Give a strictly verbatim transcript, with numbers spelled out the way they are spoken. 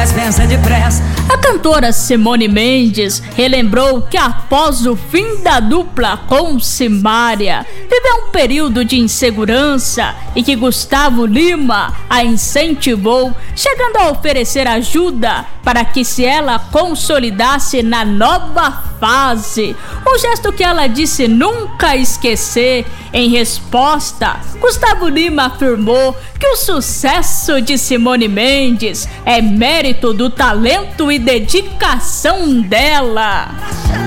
mas pensa depressa. A cantora Simone Mendes relembrou que após o fim da dupla com Simária, viveu um período de insegurança e que Gustavo Lima a incentivou, chegando a oferecer ajuda para que se ela consolidasse na nova fase. Um gesto que ela disse nunca esquecer. Em resposta, Gustavo Lima afirmou que o sucesso de Simone Mendes é mérito do talento e dedicação dela.